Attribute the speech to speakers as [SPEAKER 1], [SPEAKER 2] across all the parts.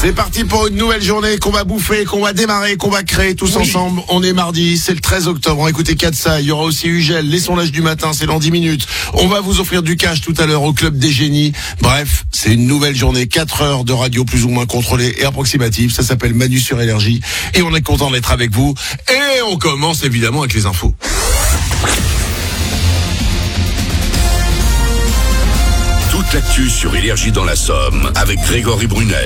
[SPEAKER 1] C'est parti pour une nouvelle journée qu'on va bouffer, qu'on va démarrer, qu'on va créer tous ensemble. On est mardi, c'est le 13 octobre. Écoutez Katsa, il y aura aussi Ugel, les sondages du matin, c'est dans 10 minutes. On va vous offrir du cash tout à l'heure au Club des Génies. Bref, c'est une nouvelle journée, 4 heures de radio plus ou moins contrôlée et approximative. Ça s'appelle Manu sur Énergie. Et on est content d'être avec vous. Et on commence évidemment avec les infos.
[SPEAKER 2] Toute l'actu sur Énergie dans la Somme avec Grégory Brunel.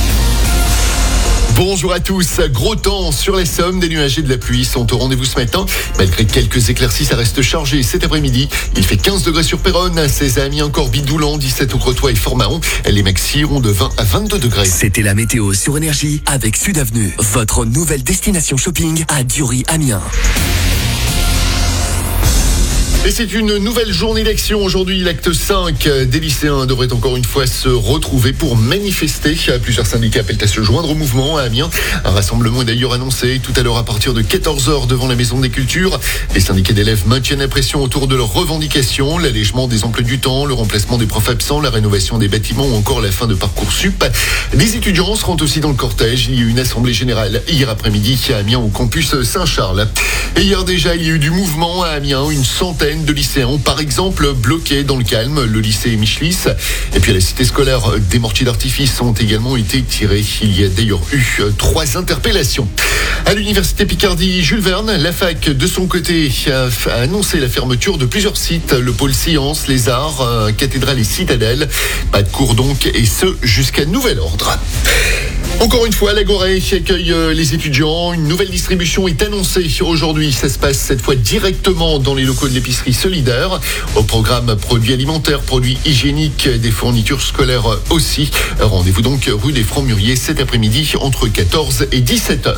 [SPEAKER 3] Bonjour à tous. Gros temps sur les Sommes, des nuages et de la pluie sont au rendez-vous ce matin. Malgré quelques éclaircies, ça reste chargé cet après-midi. Il fait 15 degrés sur Péronne, 16 à Amiens, Corbie-Doulan, 17 au Crotoy et Fort-Mahon. Les maxi iront de 20 à 22 degrés.
[SPEAKER 4] C'était la météo sur Énergie avec Sud Avenue, votre nouvelle destination shopping à Dury-Amiens.
[SPEAKER 3] Et c'est une nouvelle journée d'action. Aujourd'hui, l'acte 5 des lycéens devraient encore une fois se retrouver pour manifester. Plusieurs syndicats appellent à se joindre au mouvement à Amiens. Un rassemblement est d'ailleurs annoncé tout à l'heure à partir de 14h devant la Maison des Cultures. Les syndicats d'élèves maintiennent la pression autour de leurs revendications, l'allègement des emplois du temps, le remplacement des profs absents, la rénovation des bâtiments ou encore la fin de Parcoursup. Les étudiants seront aussi dans le cortège. Il y a eu une assemblée générale hier après-midi à Amiens au campus Saint-Charles. Et hier déjà, il y a eu du mouvement à Amiens, une centaine de lycéens ont par exemple bloqué dans le calme le lycée Michelis. Et puis à la cité scolaire, des mortiers d'artifice ont également été tirés. Il y a d'ailleurs eu 3 interpellations. À l'université Picardie, Jules Verne, la fac de son côté a annoncé la fermeture de plusieurs sites, le pôle sciences, les arts, cathédrale et citadelle. Pas de cours donc, et ce jusqu'à nouvel ordre. Encore une fois, l'Agoré qui accueille les étudiants. Une nouvelle distribution est annoncée aujourd'hui. Ça se passe cette fois directement dans les locaux de l'épicerie solidaire. Au programme produits alimentaires, produits hygiéniques, des fournitures scolaires aussi. Rendez-vous donc rue des Francs-Muriers cet après-midi entre 14 et 17h.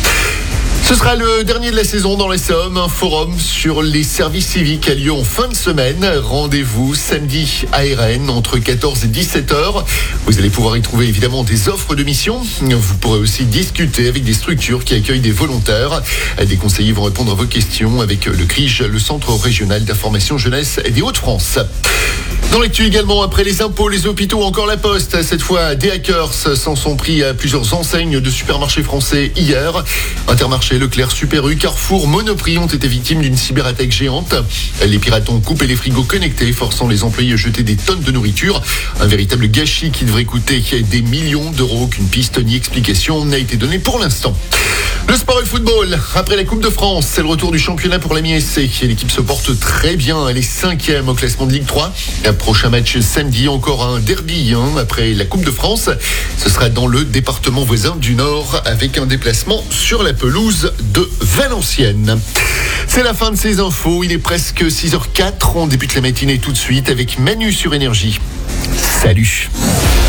[SPEAKER 3] Ce sera le dernier de la saison dans la Somme. Un forum sur les services civiques a lieu en fin de semaine. Rendez-vous samedi à Rennes entre 14 et 17h. Vous allez pouvoir y trouver évidemment des offres de mission. Vous pourrez aussi discuter avec des structures qui accueillent des volontaires. Des conseillers vont répondre à vos questions avec le CRIJ, le Centre Régional d'Information Jeunesse des Hauts-de-France. Dans l'actu également, après les impôts, les hôpitaux, encore la Poste. Cette fois, des hackers s'en sont pris à plusieurs enseignes de supermarchés français hier. Intermarché, Leclerc, Super U, Carrefour, Monoprix ont été victimes d'une cyberattaque géante. Les pirates ont coupé les frigos connectés, forçant les employés à jeter des tonnes de nourriture. Un véritable gâchis qui devrait coûter des millions d'euros. Qu'une piste ni explication n'a été donnée pour l'instant. Le sport et le football. Après la Coupe de France, c'est le retour du championnat pour l'Amiens SC. L'équipe se porte très bien. Elle est 5e au classement de Ligue 3. Prochain match samedi, encore un derby après la Coupe de France. Ce sera dans le département voisin du Nord avec un déplacement sur la pelouse de Valenciennes. C'est la fin de ces infos. Il est presque 6h04. On débute la matinée tout de suite avec Manu sur Énergie. Salut.